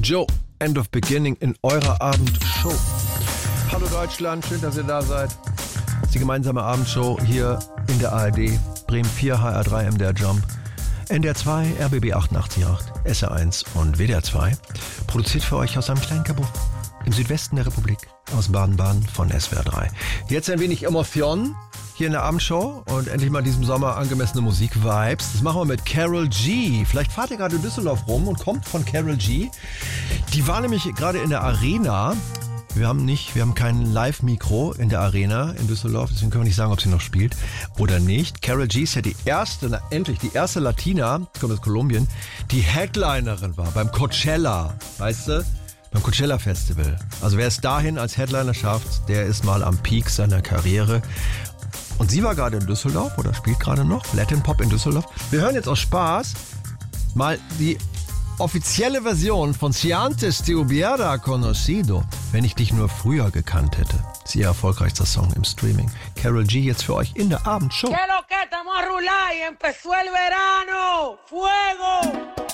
Joe, End of Beginning in eurer Abendshow. Hallo Deutschland, schön, dass ihr da seid. Das ist die gemeinsame Abendshow hier in der ARD, Bremen 4, HR3, MDR Jump, NDR 2, RBB 88.8, SR1 und WDR 2. Produziert für euch aus einem kleinen Kabuff im Südwesten der Republik, aus Baden-Baden von SWR 3. Jetzt ein wenig Emotion hier in der Abendshow und endlich mal in diesem Sommer angemessene Musik-Vibes. Das machen wir mit Karol G. Vielleicht fahrt ihr gerade in Düsseldorf rum und kommt von Karol G. Die war nämlich gerade in der Arena. Wir haben kein Live-Mikro in der Arena in Düsseldorf, deswegen können wir nicht sagen, ob sie noch spielt oder nicht. Karol G ist ja die erste Latina, kommt aus Kolumbien, die Headlinerin war beim Coachella, weißt du? Beim Coachella Festival. Also wer es dahin als Headliner schafft, der ist mal am Peak seiner Karriere. Und sie war gerade in Düsseldorf oder spielt gerade noch Latin Pop in Düsseldorf. Wir hören jetzt aus Spaß mal die offizielle Version von Si antes te hubiera conocido, wenn ich dich nur früher gekannt hätte. Das ist ihr erfolgreichster Song im Streaming. Karol G jetzt für euch in der Abendshow. ¿Qué lo que estamos a rular y empezó el verano? ¡Fuego!